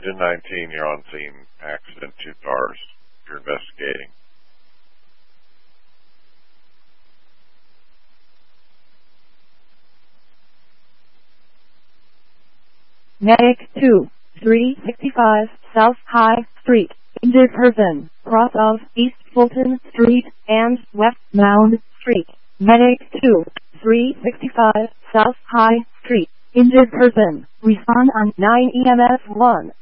Engine 19, you're on scene. Accident, 2 cars. You're investigating. Medic 2, 365 South High Street. Injured person, cross of East Fulton Street and West Mound Street. Medic 2, 365 South High Street. Injured person, respond on 9 EMS 1.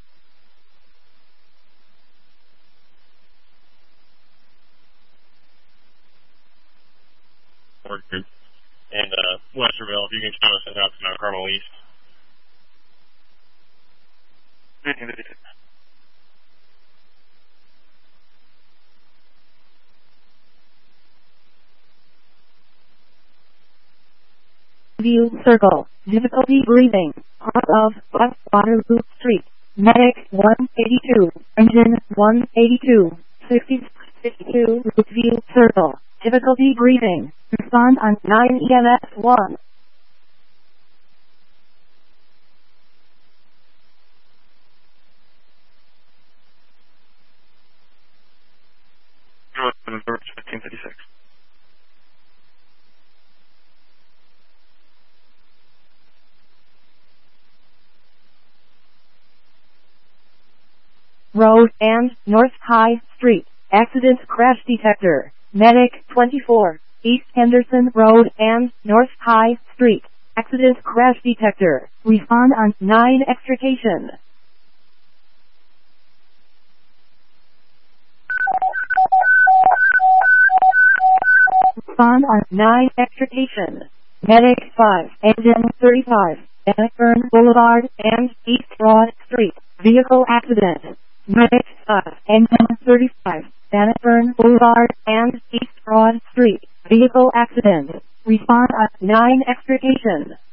And Westerville, if you can count us out to Mount Carmel East. View circle. Difficulty breathing. Cross of West Waterloo Street. Medic 182. Engine 182. 62. View circle. Difficulty breathing. Respond on 9 EMS 1. Number 1556. Road and North High Street. Accident crash detector. Medic 24. East Henderson Road and North High Street. Accident crash detector. Respond on 9 extrication. Respond on 9 extrication. Medic 5. Engine 35. Bannockburn Boulevard and East Broad Street. Vehicle accident. Medic 5. Engine 35. Bannockburn Boulevard and East Broad Street. Vehicle accident. Respond on 9 extrication.